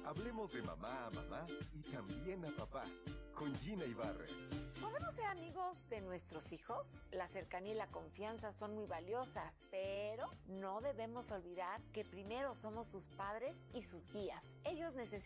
Hablemos de mamá a mamá y también a papá. Con Gina Ibarra. ¿Podemos ser amigos de nuestros hijos? La cercanía y la confianza son muy valiosas, pero no debemos olvidar que primero somos sus padres y sus guías. Ellos necesitan